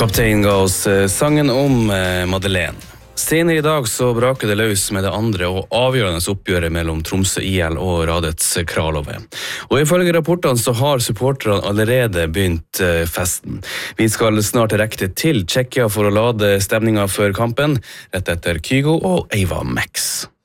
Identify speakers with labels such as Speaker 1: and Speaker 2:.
Speaker 1: Kaptein ga oss sangen om Madeleine. Senere i dag så braker det løs med det andre og avgjørende oppgjøret mellom Tromsø IL og Radets Kralove. Og ifølge rapportene så har supporterne allerede begynt festen. Vi skal snart rekke til Tsjekkia for å lade stemningen før kampen, rett etter Kygo og Ava Max.